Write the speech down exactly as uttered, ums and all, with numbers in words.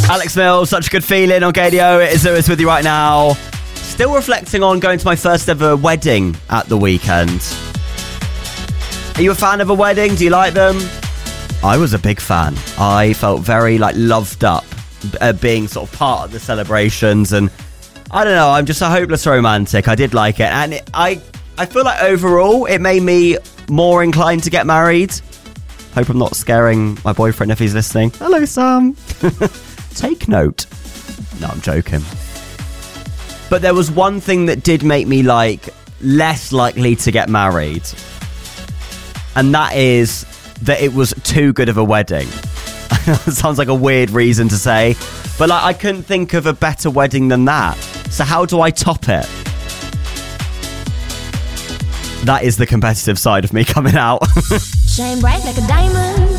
Alex Mills, Such a Good Feeling on Gadio. It is Lewis with you right now. Still reflecting on going to my first ever wedding at the weekend. Are you a fan of a wedding? Do you like them? I was a big fan. I felt very like loved up uh, being sort of part of the celebrations, and I don't know, I'm just a hopeless romantic. I did like it, and it, I I feel like overall it made me more inclined to get married. Hope I'm not scaring my boyfriend if he's listening. Hello, Sam. Take note. No, I'm joking. But there was one thing that did make me like less likely to get married, and that is that it was too good of a wedding. Sounds like a weird reason to say, but like I couldn't think of a better wedding than that. So how do I top it? That is the competitive side of me coming out. Shine bright like a diamond.